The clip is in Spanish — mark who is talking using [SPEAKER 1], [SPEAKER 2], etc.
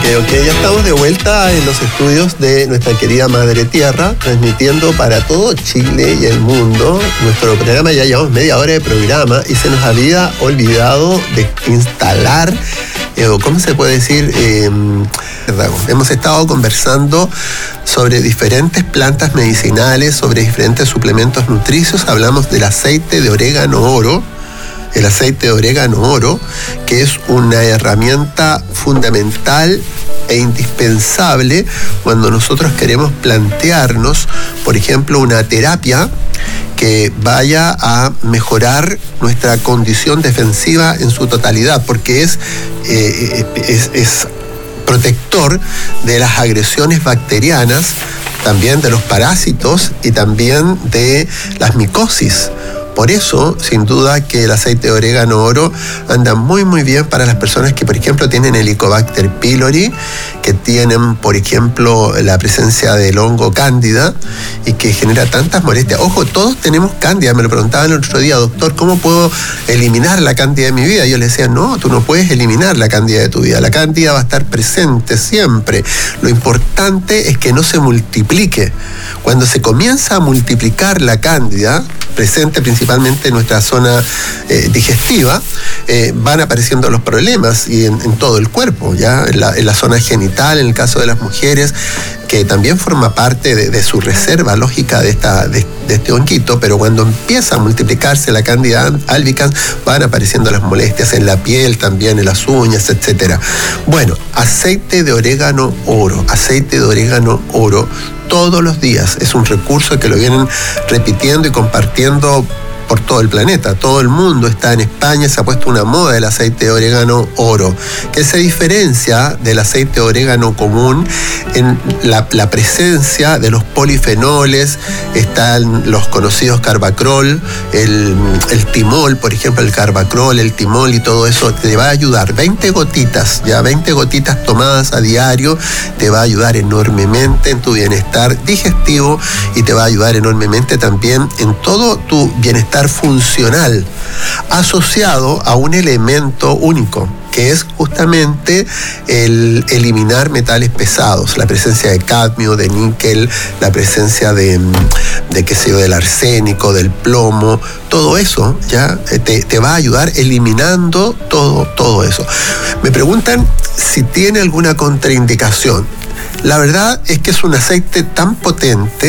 [SPEAKER 1] Ok, ya estamos de vuelta en los estudios de nuestra querida Madre Tierra, transmitiendo para todo Chile y el mundo. Nuestro programa, ya llevamos media hora de programa y se nos había olvidado de instalar, ¿cómo se puede decir? Hemos estado conversando sobre diferentes plantas medicinales, sobre diferentes suplementos nutricios. Hablamos del aceite de orégano oro. El aceite de orégano oro, que es una herramienta fundamental e indispensable cuando nosotros queremos plantearnos, por ejemplo, una terapia que vaya a mejorar nuestra condición defensiva en su totalidad, porque es protector de las agresiones bacterianas, también de los parásitos y también de las micosis. Por eso, sin duda, que el aceite de orégano oro anda muy muy bien para las personas que, por ejemplo, tienen Helicobacter pylori, que tienen, por ejemplo, la presencia del hongo cándida y que genera tantas molestias. Ojo, todos tenemos cándida. Me lo preguntaban el otro día: doctor, ¿cómo puedo eliminar la cándida de mi vida? Yo le decía: no, tú no puedes eliminar la cándida de tu vida. La cándida va a estar presente siempre. Lo importante es que no se multiplique. Cuando se comienza a multiplicar la cándida, presente principalmente en nuestra zona digestiva, van apareciendo los problemas y en todo el cuerpo, ya en la zona genital, en el caso de las mujeres, que también forma parte de su reserva lógica de este honguito, pero cuando empieza a multiplicarse la cándida albicans, van apareciendo las molestias en la piel, también en las uñas, etcétera. Bueno, aceite de orégano oro, todos los días. Es un recurso que lo vienen repitiendo y compartiendo por todo el planeta. Todo el mundo está en España, se ha puesto una moda del aceite de orégano oro, que se diferencia del aceite de orégano común en la presencia de los polifenoles. Están los conocidos carbacrol, el timol, por ejemplo, el carbacrol, el timol y todo eso te va a ayudar. 20 gotitas tomadas a diario te va a ayudar enormemente en tu bienestar digestivo y te va a ayudar enormemente también en todo tu bienestar funcional, asociado a un elemento único, que es justamente el eliminar metales pesados, la presencia de cadmio, de níquel, la presencia de qué sé yo, del arsénico, del plomo. Todo eso ya te va a ayudar eliminando todo eso. Me preguntan si tiene alguna contraindicación. La verdad es que es un aceite tan potente